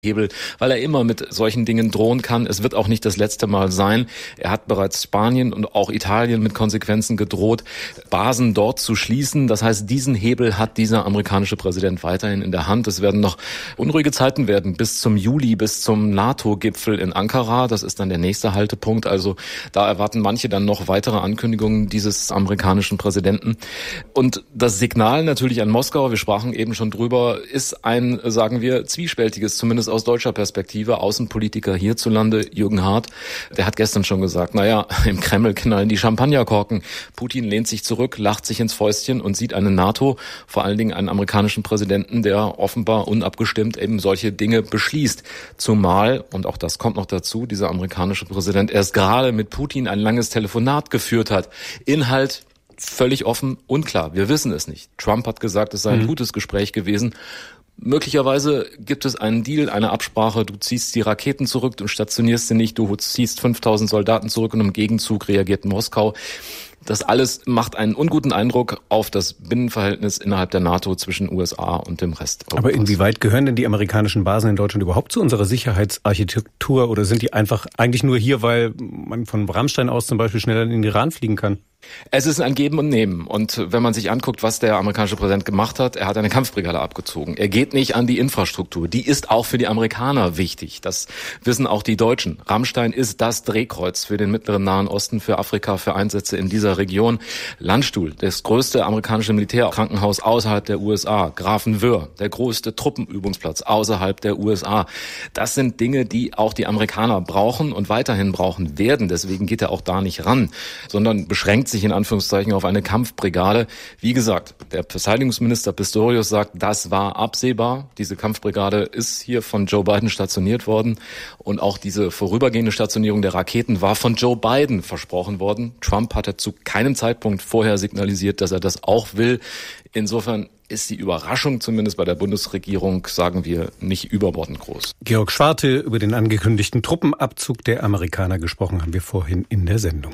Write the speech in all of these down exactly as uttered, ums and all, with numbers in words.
Hebel, weil er immer mit solchen Dingen drohen kann. Es wird auch nicht das letzte Mal sein. Er hat bereits Spanien und auch Italien mit Konsequenzen gedroht, Basen dort zu schließen. Das heißt, diesen Hebel hat dieser amerikanische Präsident weiterhin in der Hand. Es werden noch unruhige Zeiten werden bis zum Juli, bis zum NATO-Gipfel in Ankara. Das ist dann der nächste Haltepunkt. Also da erwarten manche dann noch weitere Ankündigungen dieses amerikanischen Präsidenten. Und das Signal natürlich an Moskau, wir sprachen eben schon drüber, ist ein, sagen wir, zwiespältiges, zumindest aus deutscher Perspektive. Außenpolitiker hierzulande, Jürgen Hart, der hat gestern schon gesagt, naja, im Kreml knallen die Champagnerkorken. Putin lehnt sich zurück, lacht sich ins Fäustchen und sieht eine NATO, vor allen Dingen einen amerikanischen Präsidenten, der offenbar unabgestimmt eben solche Dinge beschließt. Zumal, und auch das kommt noch dazu, dieser amerikanische Präsident erst gerade mit Putin ein langes Telefonat geführt hat. Inhalt völlig offen, unklar. Wir wissen es nicht. Trump hat gesagt, es sei ein mhm. gutes Gespräch gewesen. Möglicherweise gibt es einen Deal, eine Absprache, du ziehst die Raketen zurück und stationierst sie nicht, du ziehst fünftausend Soldaten zurück und im Gegenzug reagiert Moskau. Das alles macht einen unguten Eindruck auf das Binnenverhältnis innerhalb der NATO zwischen U S A und dem Rest Europas. Aber inwieweit gehören denn die amerikanischen Basen in Deutschland überhaupt zu unserer Sicherheitsarchitektur oder sind die einfach eigentlich nur hier, weil man von Rammstein aus zum Beispiel schneller in den Iran fliegen kann? Es ist ein Geben und Nehmen. Und wenn man sich anguckt, was der amerikanische Präsident gemacht hat, er hat eine Kampfbrigade abgezogen. Er geht nicht an die Infrastruktur. Die ist auch für die Amerikaner wichtig. Das wissen auch die Deutschen. Rammstein ist das Drehkreuz für den mittleren Nahen Osten, für Afrika, für Einsätze in dieser Region. Landstuhl, das größte amerikanische Militärkrankenhaus außerhalb der U S A. Grafenwöhr, der größte Truppenübungsplatz außerhalb der U S A. Das sind Dinge, die auch die Amerikaner brauchen und weiterhin brauchen werden. Deswegen geht er auch da nicht ran, sondern beschränkt sich in Anführungszeichen auf eine Kampfbrigade. Wie gesagt, der Verteidigungsminister Pistorius sagt, das war absehbar. Diese Kampfbrigade ist hier von Joe Biden stationiert worden und auch diese vorübergehende Stationierung der Raketen war von Joe Biden versprochen worden. Trump hatte zu keinem Zeitpunkt vorher signalisiert, dass er das auch will. Insofern ist die Überraschung zumindest bei der Bundesregierung, sagen wir, nicht überbordend groß. Georg Schwarte, über den angekündigten Truppenabzug der Amerikaner gesprochen haben wir vorhin in der Sendung.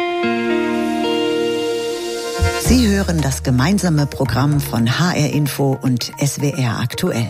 Sie hören das gemeinsame Programm von H R Info und S W R aktuell.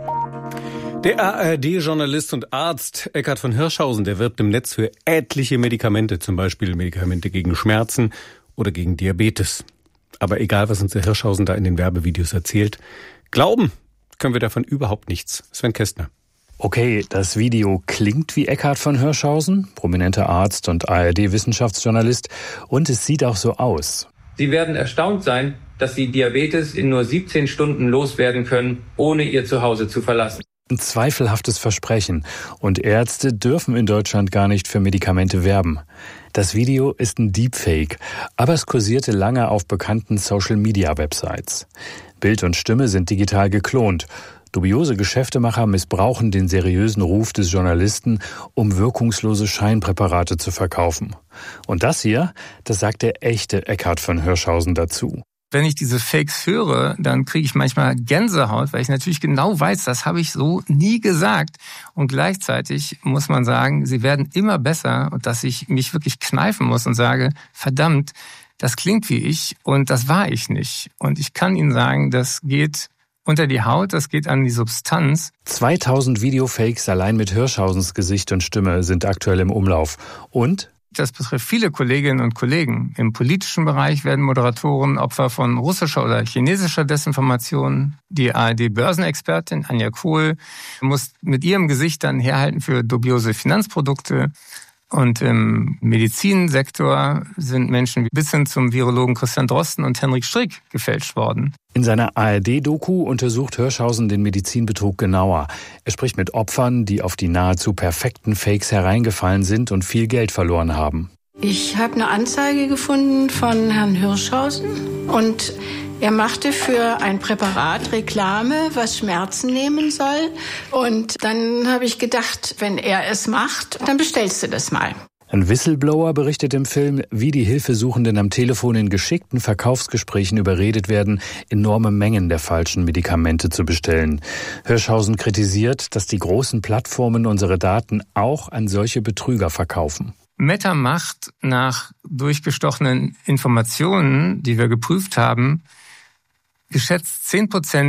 Der A R D-Journalist und Arzt Eckhard von Hirschhausen, der wirbt im Netz für etliche Medikamente, zum Beispiel Medikamente gegen Schmerzen oder gegen Diabetes. Aber egal, was uns der Hirschhausen da in den Werbevideos erzählt, glauben können wir davon überhaupt nichts. Sven Kästner. Okay, das Video klingt wie Eckhard von Hirschhausen, prominenter Arzt und A R D-Wissenschaftsjournalist, und es sieht auch so aus. Sie werden erstaunt sein, dass Sie Diabetes in nur siebzehn Stunden loswerden können, ohne Ihr Zuhause zu verlassen. Ein zweifelhaftes Versprechen. Und Ärzte dürfen in Deutschland gar nicht für Medikamente werben. Das Video ist ein Deepfake, aber es kursierte lange auf bekannten Social-Media-Websites. Bild und Stimme sind digital geklont. Dubiose Geschäftemacher missbrauchen den seriösen Ruf des Journalisten, um wirkungslose Scheinpräparate zu verkaufen. Und das hier, das sagt der echte Eckhard von Hirschhausen dazu. Wenn ich diese Fakes höre, dann kriege ich manchmal Gänsehaut, weil ich natürlich genau weiß, das habe ich so nie gesagt. Und gleichzeitig muss man sagen, sie werden immer besser und dass ich mich wirklich kneifen muss und sage, verdammt, das klingt wie ich und das war ich nicht. Und ich kann Ihnen sagen, das geht unter die Haut, das geht an die Substanz. zweitausend Videofakes allein mit Hirschhausens Gesicht und Stimme sind aktuell im Umlauf. Und das betrifft viele Kolleginnen und Kollegen. Im politischen Bereich werden Moderatoren Opfer von russischer oder chinesischer Desinformation. Die A R D-Börsenexpertin Anja Kohl muss mit ihrem Gesicht dann herhalten für dubiose Finanzprodukte. Und im Medizinsektor sind Menschen bis hin zum Virologen Christian Drosten und Henrik Strick gefälscht worden. In seiner A R D-Doku untersucht Hirschhausen den Medizinbetrug genauer. Er spricht mit Opfern, die auf die nahezu perfekten Fakes hereingefallen sind und viel Geld verloren haben. Ich habe eine Anzeige gefunden von Herrn Hirschhausen und er machte für ein Präparat Reklame, was Schmerzen nehmen soll. Und dann habe ich gedacht, wenn er es macht, dann bestellst du das mal. Ein Whistleblower berichtet im Film, wie die Hilfesuchenden am Telefon in geschickten Verkaufsgesprächen überredet werden, enorme Mengen der falschen Medikamente zu bestellen. Hirschhausen kritisiert, dass die großen Plattformen unsere Daten auch an solche Betrüger verkaufen. Meta macht nach durchgestochenen Informationen, die wir geprüft haben, geschätzt zehn Prozent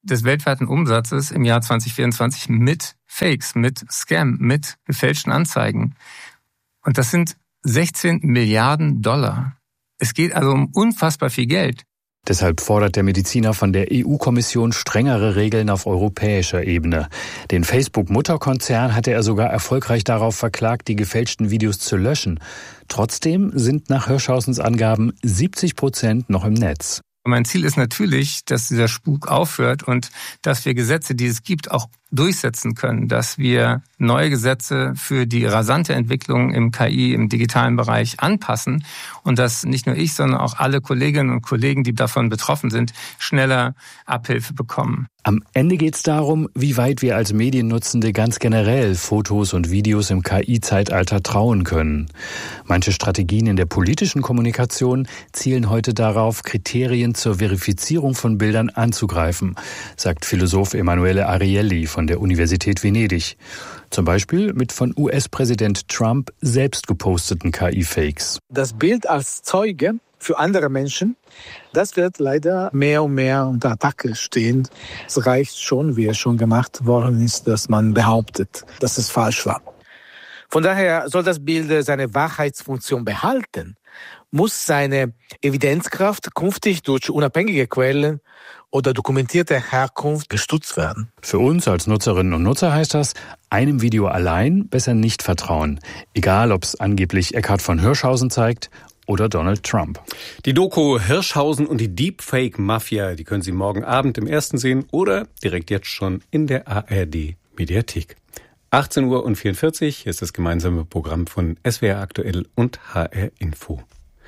des weltweiten Umsatzes im Jahr zwanzig vierundzwanzig mit Fakes, mit Scam, mit gefälschten Anzeigen. Und das sind sechzehn Milliarden Dollar. Es geht also um unfassbar viel Geld. Deshalb fordert der Mediziner von der E U-Kommission strengere Regeln auf europäischer Ebene. Den Facebook-Mutterkonzern hatte er sogar erfolgreich darauf verklagt, die gefälschten Videos zu löschen. Trotzdem sind nach Hirschhausens Angaben siebzig Prozent noch im Netz. Mein Ziel ist natürlich, dass dieser Spuk aufhört und dass wir Gesetze, die es gibt, auch durchsetzen können, dass wir neue Gesetze für die rasante Entwicklung im K I, im digitalen Bereich anpassen und dass nicht nur ich, sondern auch alle Kolleginnen und Kollegen, die davon betroffen sind, schneller Abhilfe bekommen. Am Ende geht es darum, wie weit wir als Mediennutzende ganz generell Fotos und Videos im K I-Zeitalter trauen können. Manche Strategien in der politischen Kommunikation zielen heute darauf, Kriterien zur Verifizierung von Bildern anzugreifen, sagt Philosoph Emanuele Ariely von der Universität Venedig. Zum Beispiel mit von U S-Präsident Trump selbst geposteten K I-Fakes. Das Bild als Zeuge für andere Menschen, das wird leider mehr und mehr unter Attacke stehen. Es reicht schon, wie es schon gemacht worden ist, dass man behauptet, dass es falsch war. Von daher soll das Bild seine Wahrheitsfunktion behalten, muss seine Evidenzkraft künftig durch unabhängige Quellen oder dokumentierte Herkunft gestützt werden. Für uns als Nutzerinnen und Nutzer heißt das, einem Video allein besser nicht vertrauen. Egal, ob es angeblich Eckhard von Hirschhausen zeigt oder Donald Trump. Die Doku Hirschhausen und die Deepfake-Mafia, die können Sie morgen Abend im Ersten sehen oder direkt jetzt schon in der A R D-Mediathek. achtzehn Uhr vierundvierzig, hier ist das gemeinsame Programm von S W R Aktuell und H R Info.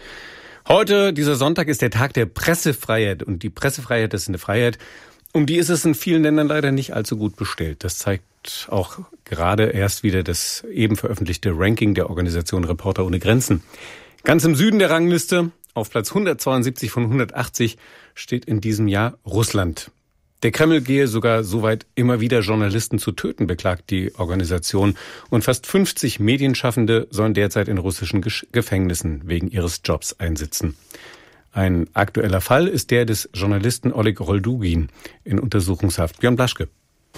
Heute, dieser Sonntag, ist der Tag der Pressefreiheit. Und die Pressefreiheit ist eine Freiheit, um die ist es in vielen Ländern leider nicht allzu gut bestellt. Das zeigt auch gerade erst wieder das eben veröffentlichte Ranking der Organisation Reporter ohne Grenzen. Ganz im Süden der Rangliste, auf Platz hundertzweiundsiebzig von hundertachtzig, steht in diesem Jahr Russland. Der Kreml gehe sogar so weit, immer wieder Journalisten zu töten, beklagt die Organisation. Und fast fünfzig Medienschaffende sollen derzeit in russischen Gefängnissen wegen ihres Jobs einsitzen. Ein aktueller Fall ist der des Journalisten Oleg Roldugin in Untersuchungshaft. Björn Blaschke.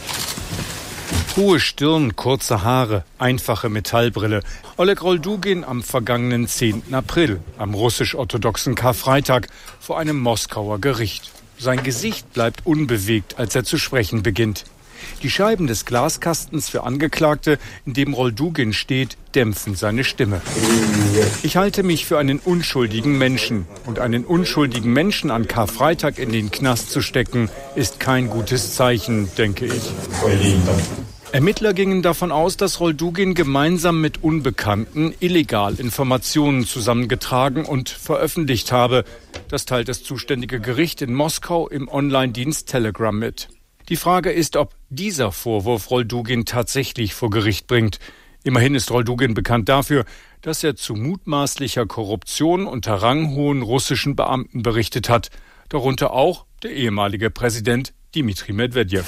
Hohe Stirn, kurze Haare, einfache Metallbrille. Oleg Roldugin am vergangenen zehnten April, am russisch-orthodoxen Karfreitag, vor einem Moskauer Gericht. Sein Gesicht bleibt unbewegt, als er zu sprechen beginnt. Die Scheiben des Glaskastens für Angeklagte, in dem Roldugin steht, dämpfen seine Stimme. Ich halte mich für einen unschuldigen Menschen. Und einen unschuldigen Menschen an Karfreitag in den Knast zu stecken, ist kein gutes Zeichen, denke ich. Ermittler gingen davon aus, dass Roldugin gemeinsam mit Unbekannten illegal Informationen zusammengetragen und veröffentlicht habe. Das teilt das zuständige Gericht in Moskau im Online-Dienst Telegram mit. Die Frage ist, ob dieser Vorwurf Roldugin tatsächlich vor Gericht bringt. Immerhin ist Roldugin bekannt dafür, dass er zu mutmaßlicher Korruption unter ranghohen russischen Beamten berichtet hat. Darunter auch der ehemalige Präsident Dmitri Medvedev.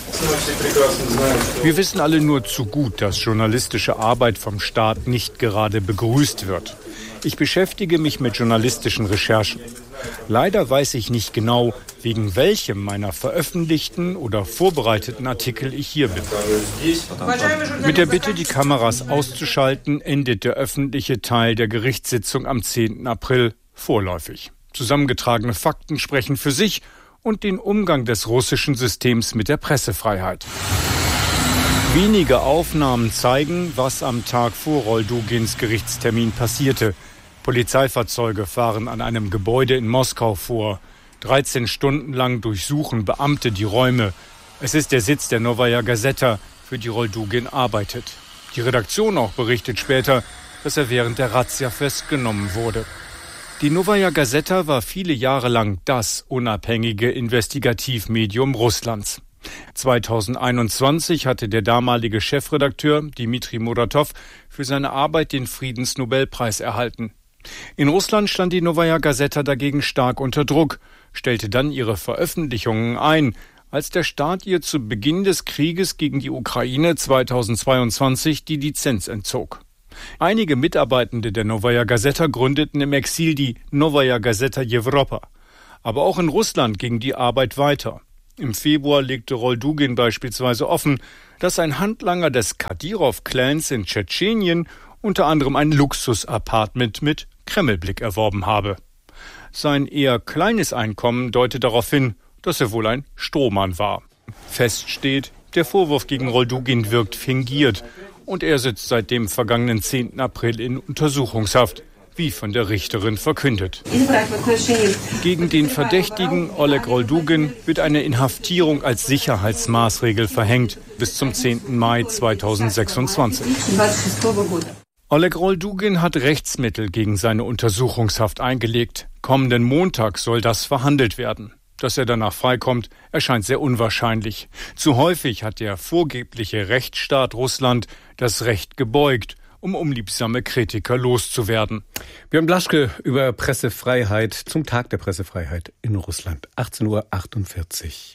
Wir wissen alle nur zu gut, dass journalistische Arbeit vom Staat nicht gerade begrüßt wird. Ich beschäftige mich mit journalistischen Recherchen. Leider weiß ich nicht genau, wegen welchem meiner veröffentlichten oder vorbereiteten Artikel ich hier bin. Mit der Bitte, die Kameras auszuschalten, endet der öffentliche Teil der Gerichtssitzung am zehnten April vorläufig. Zusammengetragene Fakten sprechen für sich und den Umgang des russischen Systems mit der Pressefreiheit. Wenige Aufnahmen zeigen, was am Tag vor Roldugins Gerichtstermin passierte. Polizeifahrzeuge fahren an einem Gebäude in Moskau vor. dreizehn Stunden lang durchsuchen Beamte die Räume. Es ist der Sitz der Novaya Gazeta, für die Roldugin arbeitet. Die Redaktion auch berichtet später, dass er während der Razzia festgenommen wurde. Die Novaya Gazeta war viele Jahre lang das unabhängige Investigativmedium Russlands. zweitausendeinundzwanzig hatte der damalige Chefredakteur Dmitri Muratov für seine Arbeit den Friedensnobelpreis erhalten. In Russland stand die Novaya Gazeta dagegen stark unter Druck, stellte dann ihre Veröffentlichungen ein, als der Staat ihr zu Beginn des Krieges gegen die Ukraine zweitausendzweiundzwanzig die Lizenz entzog. Einige Mitarbeitende der Novaya Gazeta gründeten im Exil die Novaya Gazeta Europa. Aber auch in Russland ging die Arbeit weiter. Im Februar legte Roldugin beispielsweise offen, dass ein Handlanger des Kadyrov-Clans in Tschetschenien unter anderem ein Luxus-Apartment mit Kremlblick erworben habe. Sein eher kleines Einkommen deutet darauf hin, dass er wohl ein Strohmann war. Fest steht, der Vorwurf gegen Roldugin wirkt fingiert und er sitzt seit dem vergangenen zehnten April in Untersuchungshaft, wie von der Richterin verkündet. Gegen den Verdächtigen Oleg Roldugin wird eine Inhaftierung als Sicherheitsmaßregel verhängt bis zum zehnten Mai zweitausendsechsundzwanzig. Oleg Roldugin hat Rechtsmittel gegen seine Untersuchungshaft eingelegt. Kommenden Montag soll das verhandelt werden. Dass er danach freikommt, erscheint sehr unwahrscheinlich. Zu häufig hat der vorgebliche Rechtsstaat Russland das Recht gebeugt, um unliebsame Kritiker loszuwerden. Björn Blaschke über Pressefreiheit zum Tag der Pressefreiheit in Russland. achtzehn Uhr achtundvierzig.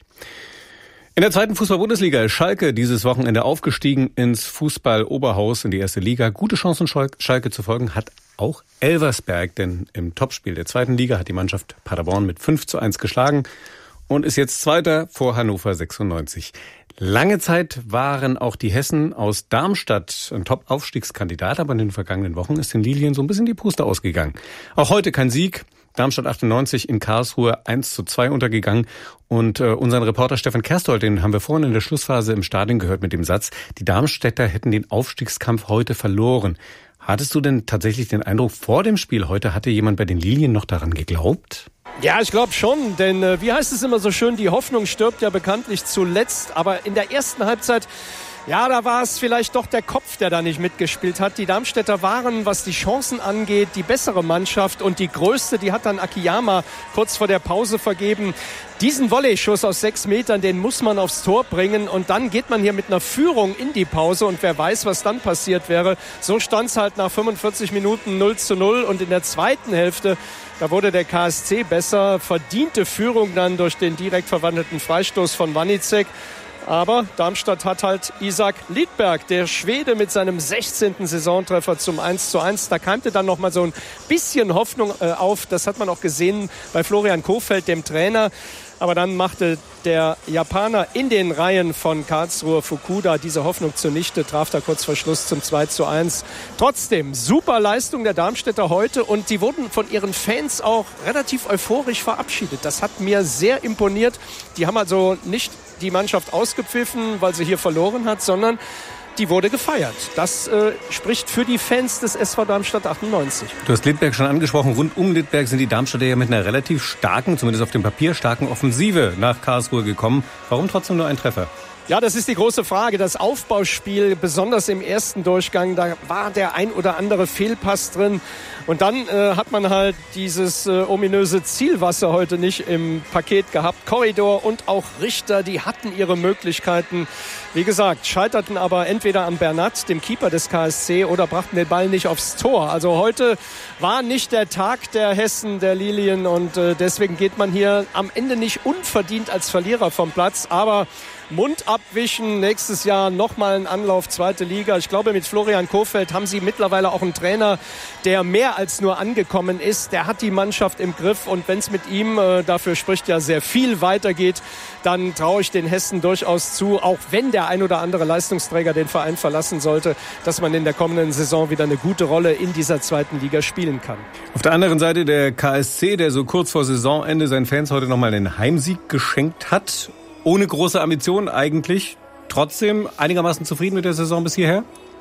In der zweiten Fußball-Bundesliga ist Schalke dieses Wochenende aufgestiegen ins Fußball-Oberhaus in die erste Liga. Gute Chancen, Schalke zu folgen hat auch Elversberg, denn im Topspiel der zweiten Liga hat die Mannschaft Paderborn mit fünf zu eins geschlagen und ist jetzt Zweiter vor Hannover sechsundneunzig. Lange Zeit waren auch die Hessen aus Darmstadt ein Top-Aufstiegskandidat, aber in den vergangenen Wochen ist den Lilien so ein bisschen die Puste ausgegangen. Auch heute kein Sieg. Darmstadt achtundneunzig in Karlsruhe eins zu zwei untergegangen. Und äh, unseren Reporter Stefan Kersthold, den haben wir vorhin in der Schlussphase im Stadion gehört mit dem Satz, die Darmstädter hätten den Aufstiegskampf heute verloren. Hattest du denn tatsächlich den Eindruck, vor dem Spiel heute hatte jemand bei den Lilien noch daran geglaubt? Ja, ich glaube schon, denn äh, wie heißt es immer so schön, die Hoffnung stirbt ja bekanntlich zuletzt. Aber in der ersten Halbzeit, ja, da war es vielleicht doch der Kopf, der da nicht mitgespielt hat. Die Darmstädter waren, was die Chancen angeht, die bessere Mannschaft. Und die größte, die hat dann Akiyama kurz vor der Pause vergeben. Diesen Volley-Schuss aus sechs Metern, den muss man aufs Tor bringen. Und dann geht man hier mit einer Führung in die Pause. Und wer weiß, was dann passiert wäre. So stand es halt nach fünfundvierzig Minuten null zu null. Und in der zweiten Hälfte, da wurde der K S C besser. Verdiente Führung dann durch den direkt verwandelten Freistoß von Wanicek. Aber Darmstadt hat halt Isak Lidberg, der Schwede, mit seinem sechzehnten Saisontreffer zum eins zu eins. Da keimte dann noch mal so ein bisschen Hoffnung äh, auf. Das hat man auch gesehen bei Florian Kohfeldt, dem Trainer. Aber dann machte der Japaner in den Reihen von Karlsruhe Fukuda diese Hoffnung zunichte, traf da kurz vor Schluss zum zwei zu eins. Trotzdem, super Leistung der Darmstädter heute und die wurden von ihren Fans auch relativ euphorisch verabschiedet. Das hat mir sehr imponiert. Die haben also nicht die Mannschaft ausgepfiffen, weil sie hier verloren hat, sondern die wurde gefeiert. Das äh, spricht für die Fans des S V Darmstadt achtundneunzig. Du hast Lidberg schon angesprochen. Rund um Lidberg sind die Darmstädter ja mit einer relativ starken, zumindest auf dem Papier starken Offensive nach Karlsruhe gekommen. Warum trotzdem nur ein Treffer? Ja, das ist die große Frage. Das Aufbauspiel, besonders im ersten Durchgang, da war der ein oder andere Fehlpass drin. Und dann äh, hat man halt dieses äh, ominöse Zielwasser heute nicht im Paket gehabt. Korridor und auch Richter, die hatten ihre Möglichkeiten. Wie gesagt, scheiterten aber entweder an Bernat, dem Keeper des K S C, oder brachten den Ball nicht aufs Tor. Also heute war nicht der Tag der Hessen, der Lilien. Und äh, deswegen geht man hier am Ende nicht unverdient als Verlierer vom Platz. Aber Mund abwischen, nächstes Jahr nochmal ein Anlauf, zweite Liga. Ich glaube, mit Florian Kohfeldt haben sie mittlerweile auch einen Trainer, der mehr als nur angekommen ist. Der hat die Mannschaft im Griff und wenn es mit ihm, äh, dafür spricht ja sehr viel, weitergeht, dann traue ich den Hessen durchaus zu, auch wenn der ein oder andere Leistungsträger den Verein verlassen sollte, dass man in der kommenden Saison wieder eine gute Rolle in dieser zweiten Liga spielen kann. Auf der anderen Seite der K S C, der so kurz vor Saisonende seinen Fans heute nochmal einen Heimsieg geschenkt hat. Ohne große Ambitionen eigentlich. Trotzdem einigermaßen zufrieden mit der Saison bis hierher?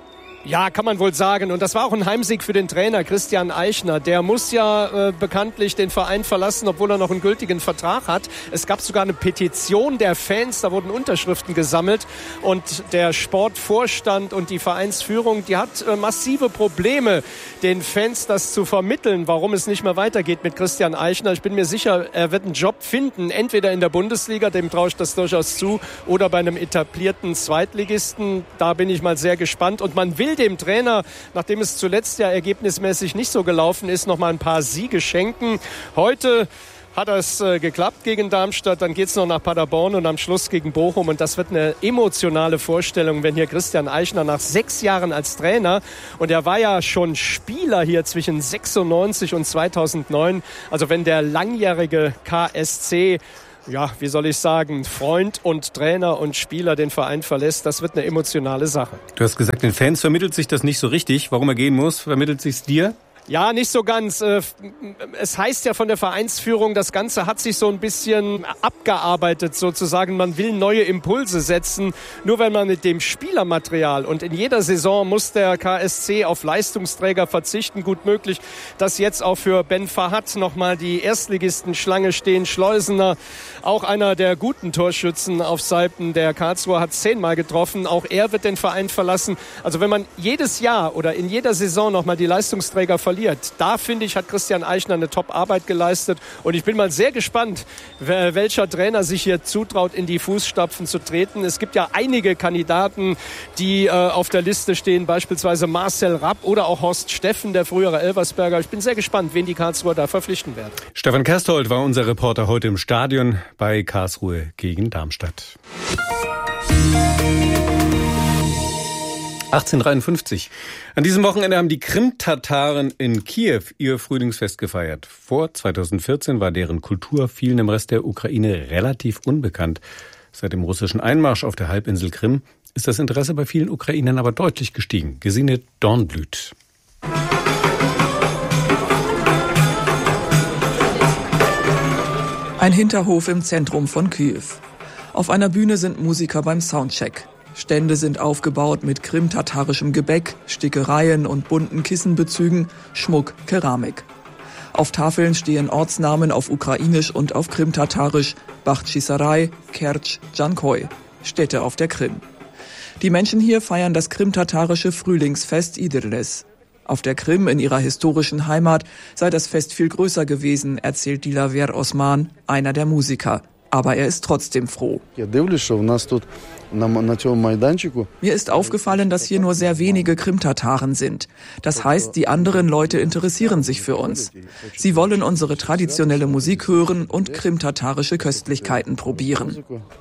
Ja, kann man wohl sagen. Und das war auch ein Heimsieg für den Trainer Christian Eichner. Der muss ja äh, bekanntlich den Verein verlassen, obwohl er noch einen gültigen Vertrag hat. Es gab sogar eine Petition der Fans, da wurden Unterschriften gesammelt. Und der Sportvorstand und die Vereinsführung, die hat äh, massive Probleme, den Fans das zu vermitteln, warum es nicht mehr weitergeht mit Christian Eichner. Ich bin mir sicher, er wird einen Job finden, entweder in der Bundesliga, dem traue ich das durchaus zu, oder bei einem etablierten Zweitligisten. Da bin ich mal sehr gespannt. Und man will dem Trainer, nachdem es zuletzt ja ergebnismäßig nicht so gelaufen ist, noch mal ein paar Siege schenken. Heute hat das äh, geklappt gegen Darmstadt, dann geht's noch nach Paderborn und am Schluss gegen Bochum. Und das wird eine emotionale Vorstellung, wenn hier Christian Eichner nach sechs Jahren als Trainer, und er war ja schon Spieler hier zwischen sechsundneunzig und zweitausendneun, also wenn der langjährige K S C ja, wie soll ich sagen, Freund und Trainer und Spieler den Verein verlässt, das wird eine emotionale Sache. Du hast gesagt, den Fans vermittelt sich das nicht so richtig. Warum er gehen muss, vermittelt sich's dir? Ja, nicht so ganz. Es heißt ja von der Vereinsführung, das Ganze hat sich so ein bisschen abgearbeitet sozusagen. Man will neue Impulse setzen. Nur wenn man mit dem Spielermaterial und in jeder Saison muss der K S C auf Leistungsträger verzichten. Gut möglich, dass jetzt auch für Ben Fahad nochmal die Erstligisten Schlange stehen. Schleusener, auch einer der guten Torschützen auf Seiten der Karlsruher, hat zehnmal getroffen. Auch er wird den Verein verlassen. Also wenn man jedes Jahr oder in jeder Saison nochmal die Leistungsträger verliert, da, finde ich, hat Christian Eichner eine Top-Arbeit geleistet. Und ich bin mal sehr gespannt, welcher Trainer sich hier zutraut, in die Fußstapfen zu treten. Es gibt ja einige Kandidaten, die äh, auf der Liste stehen, beispielsweise Marcel Rapp oder auch Horst Steffen, der frühere Elversberger. Ich bin sehr gespannt, wen die Karlsruher da verpflichten werden. Stefan Kersthold war unser Reporter heute im Stadion bei Karlsruhe gegen Darmstadt. achtzehnhundertdreiundfünfzig. An diesem Wochenende haben die Krim-Tataren in Kiew ihr Frühlingsfest gefeiert. Vor zweitausendvierzehn war deren Kultur vielen im Rest der Ukraine relativ unbekannt. Seit dem russischen Einmarsch auf der Halbinsel Krim ist das Interesse bei vielen Ukrainern aber deutlich gestiegen. Gesine Dornblüt. Ein Hinterhof im Zentrum von Kiew. Auf einer Bühne sind Musiker beim Soundcheck. Stände sind aufgebaut mit krimtatarischem Gebäck, Stickereien und bunten Kissenbezügen, Schmuck, Keramik. Auf Tafeln stehen Ortsnamen auf Ukrainisch und auf Krimtatarisch, Bachtschisarei, Kertsch, Dschankoy, Städte auf der Krim. Die Menschen hier feiern das krimtatarische Frühlingsfest Idirles. Auf der Krim, in ihrer historischen Heimat, sei das Fest viel größer gewesen, erzählt Dilaver Osman, einer der Musiker. Aber er ist trotzdem froh. Mir ist aufgefallen, dass hier nur sehr wenige Krimtataren sind. Das heißt, die anderen Leute interessieren sich für uns. Sie wollen unsere traditionelle Musik hören und krimtatarische Köstlichkeiten probieren.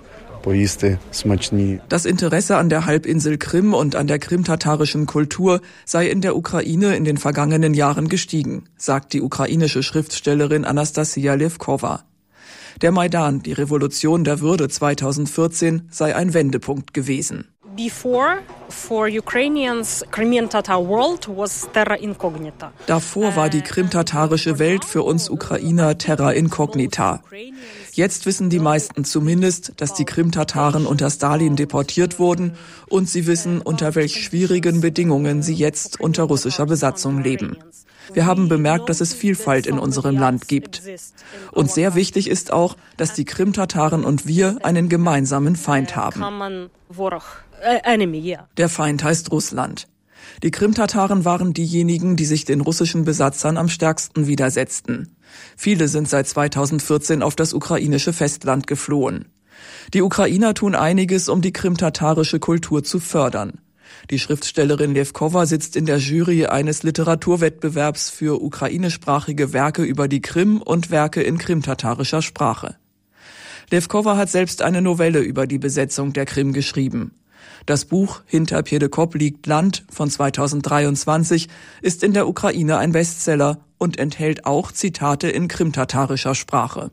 Das Interesse an der Halbinsel Krim und an der krimtatarischen Kultur sei in der Ukraine in den vergangenen Jahren gestiegen, sagt die ukrainische Schriftstellerin Anastasia Levkova. Der Maidan, die Revolution der Würde zweitausendvierzehn, sei ein Wendepunkt gewesen. Before, for Ukrainians, Crimean Tatar world was terra incognita. Davor war die krimtatarische Welt für uns Ukrainer terra incognita. Jetzt wissen die meisten zumindest, dass die Krimtataren unter Stalin deportiert wurden und sie wissen, unter welch schwierigen Bedingungen sie jetzt unter russischer Besatzung leben. Wir haben bemerkt, dass es Vielfalt in unserem Land gibt. Und sehr wichtig ist auch, dass die Krimtataren und wir einen gemeinsamen Feind haben. Der Feind heißt Russland. Die Krimtataren waren diejenigen, die sich den russischen Besatzern am stärksten widersetzten. Viele sind seit zweitausendvierzehn auf das ukrainische Festland geflohen. Die Ukrainer tun einiges, um die krimtatarische Kultur zu fördern. Die Schriftstellerin Levkova sitzt in der Jury eines Literaturwettbewerbs für ukrainischsprachige Werke über die Krim und Werke in krimtatarischer Sprache. Levkova hat selbst eine Novelle über die Besetzung der Krim geschrieben. Das Buch Hinter Pjedekop liegt Land von zweitausenddreiundzwanzig ist in der Ukraine ein Bestseller und enthält auch Zitate in krimtatarischer Sprache.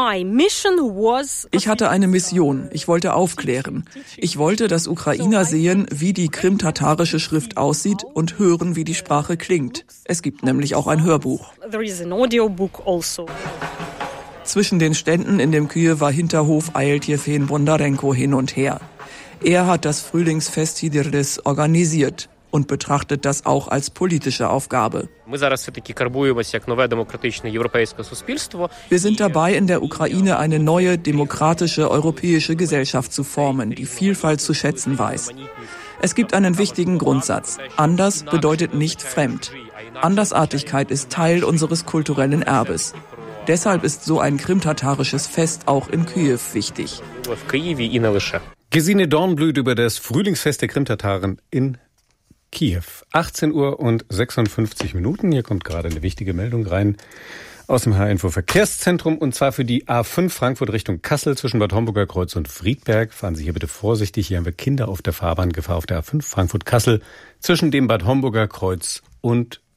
Ich hatte eine Mission. Ich wollte aufklären. Ich wollte, dass Ukrainer sehen, wie die krimtatarische Schrift aussieht und hören, wie die Sprache klingt. Es gibt nämlich auch ein Hörbuch. Zwischen den Ständen in dem Kiewer Hinterhof eilt Jefim Bondarenko hin und her. Er hat das Frühlingsfest Idirles organisiert und betrachtet das auch als politische Aufgabe. Wir sind dabei, in der Ukraine eine neue, demokratische, europäische Gesellschaft zu formen, die Vielfalt zu schätzen weiß. Es gibt einen wichtigen Grundsatz. Anders bedeutet nicht fremd. Andersartigkeit ist Teil unseres kulturellen Erbes. Deshalb ist so ein krimtatarisches Fest auch in Kiew wichtig. Gesine Dornblüt über das Frühlingsfest der Krimtataren in Kiew. achtzehn Uhr und sechsundfünfzig Minuten. Hier kommt gerade eine wichtige Meldung rein aus dem H R-Info Verkehrszentrum. Und zwar für die A fünf Frankfurt Richtung Kassel zwischen Bad Homburger Kreuz und Friedberg. Fahren Sie hier bitte vorsichtig. Hier haben wir Kinder auf der Fahrbahn. Gefahr auf der A fünf Frankfurt-Kassel zwischen dem Bad Homburger Kreuz und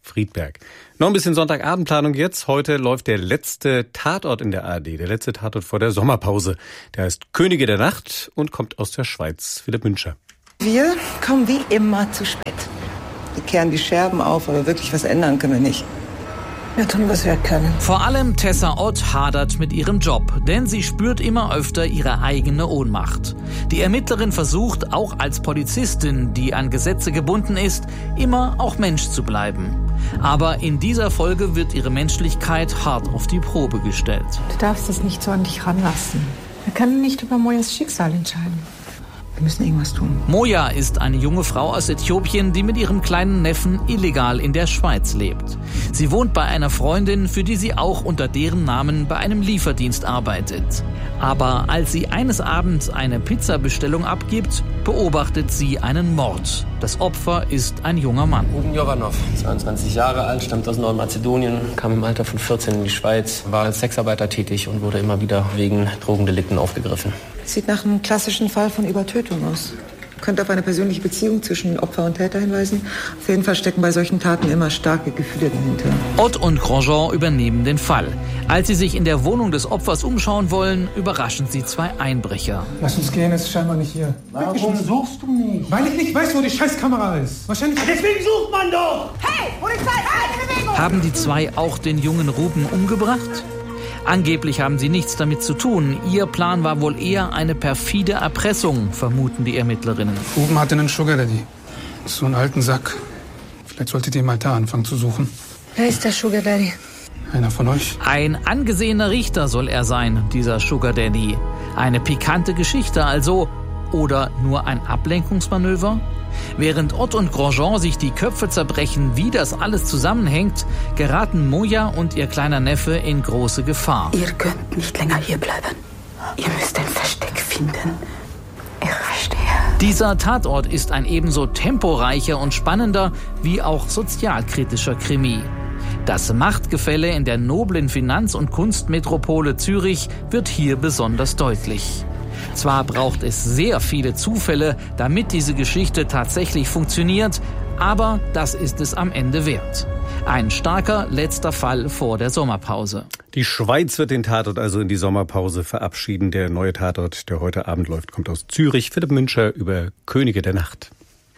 Friedberg. Noch ein bisschen Sonntagabendplanung jetzt. Heute läuft der letzte Tatort in der A R D, der letzte Tatort vor der Sommerpause. Der heißt Könige der Nacht und kommt aus der Schweiz. Philipp Müncher. Wir kommen wie immer zu spät. Wir kehren die Scherben auf, aber wirklich was ändern können wir nicht. Wir tun, was wir können. Vor allem Tessa Ott hadert mit ihrem Job, denn sie spürt immer öfter ihre eigene Ohnmacht. Die Ermittlerin versucht, auch als Polizistin, die an Gesetze gebunden ist, immer auch Mensch zu bleiben. Aber in dieser Folge wird ihre Menschlichkeit hart auf die Probe gestellt. Du darfst es nicht so an dich ranlassen. Wir können nicht über Mojas Schicksal entscheiden. Wir müssen irgendwas tun. Moja ist eine junge Frau aus Äthiopien, die mit ihrem kleinen Neffen illegal in der Schweiz lebt. Sie wohnt bei einer Freundin, für die sie auch unter deren Namen bei einem Lieferdienst arbeitet. Aber als sie eines Abends eine Pizzabestellung abgibt, beobachtet sie einen Mord. Das Opfer ist ein junger Mann. Uben Jovanov, zweiundzwanzig Jahre alt, stammt aus Nordmazedonien, kam im Alter von vierzehn in die Schweiz, war als Sexarbeiter tätig und wurde immer wieder wegen Drogendelikten aufgegriffen. Sieht nach einem klassischen Fall von Übertötung aus. Könnte auf eine persönliche Beziehung zwischen Opfer und Täter hinweisen. Auf jeden Fall stecken bei solchen Taten immer starke Gefühle dahinter. Ott und Grosjean übernehmen den Fall. Als sie sich in der Wohnung des Opfers umschauen wollen, überraschen sie zwei Einbrecher. Lass uns gehen, es ist scheinbar nicht hier. Warum suchst du nicht? Weil ich nicht weiß, wo die Scheißkamera ist. Wahrscheinlich. Deswegen sucht man doch! Hey, Polizei, keine Bewegung! Haben die zwei auch den jungen Ruben umgebracht? Angeblich haben sie nichts damit zu tun. Ihr Plan war wohl eher eine perfide Erpressung, vermuten die Ermittlerinnen. Ruben hatte einen Sugar Daddy. So einen alten Sack. Vielleicht solltet ihr mal da anfangen zu suchen. Wer ist der Sugar Daddy? Einer von euch? Ein angesehener Richter soll er sein, dieser Sugar Daddy. Eine pikante Geschichte also. Oder nur ein Ablenkungsmanöver? Während Ott und Grosjean sich die Köpfe zerbrechen, wie das alles zusammenhängt, geraten Moja und ihr kleiner Neffe in große Gefahr. Ihr könnt nicht länger hier bleiben. Ihr müsst ein Versteck finden. Ich verstehe. Dieser Tatort ist ein ebenso temporeicher und spannender wie auch sozialkritischer Krimi. Das Machtgefälle in der noblen Finanz- und Kunstmetropole Zürich wird hier besonders deutlich. Zwar braucht es sehr viele Zufälle, damit diese Geschichte tatsächlich funktioniert, aber das ist es am Ende wert. Ein starker letzter Fall vor der Sommerpause. Die Schweiz wird den Tatort also in die Sommerpause verabschieden. Der neue Tatort, der heute Abend läuft, kommt aus Zürich. Philipp Müncher über Könige der Nacht.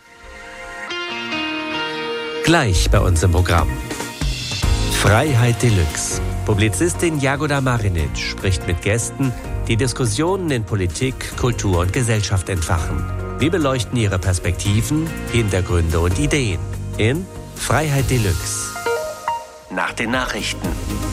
Gleich bei uns im Programm. Freiheit Deluxe. Publizistin Jagoda Marinic spricht mit Gästen, die Diskussionen in Politik, Kultur und Gesellschaft entfachen. Wir beleuchten ihre Perspektiven, Hintergründe und Ideen in Freiheit Deluxe. Nach den Nachrichten.